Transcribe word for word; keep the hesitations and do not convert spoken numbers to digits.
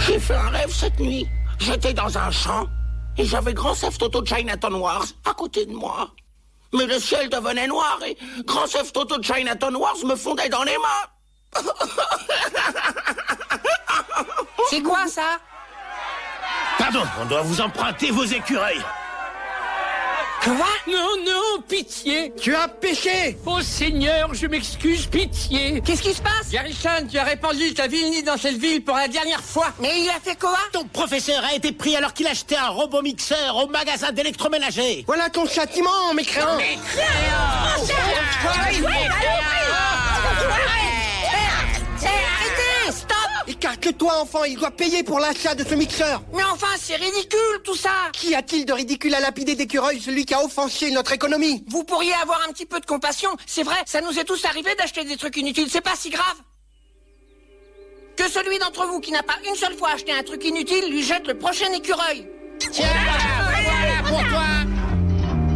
J'ai fait un rêve cette nuit. J'étais dans un champ et j'avais Grand Theft Auto Chinatown Wars à côté de moi. Mais le ciel devenait noir et Grand Theft Auto Chinatown Wars me fondait dans les mains. C'est quoi ça? Pardon, on doit vous emprunter vos écureuils. Quoi? Non, non, pitié. Tu as péché. Oh Seigneur, je m'excuse, pitié. Qu'est-ce qui se passe? Garrison, tu as répandu ta vilenie dans cette ville pour la dernière fois. Mais il a fait quoi? Ton professeur a été pris alors qu'il achetait un robot mixeur au magasin d'électroménager. Voilà ton châtiment, mécréant. Arrêtez! Stop! Écarte-toi, enfant, il doit payer pour l'achat de ce mixeur. Mais enfin, c'est ridicule tout ça! Qu'y a-t-il de ridicule à lapider d'écureuil, celui qui a offensé notre économie? Vous pourriez avoir un petit peu de compassion, c'est vrai, ça nous est tous arrivé d'acheter des trucs inutiles, c'est pas si grave. Que celui d'entre vous qui n'a pas une seule fois acheté un truc inutile lui jette le prochain écureuil. Tiens!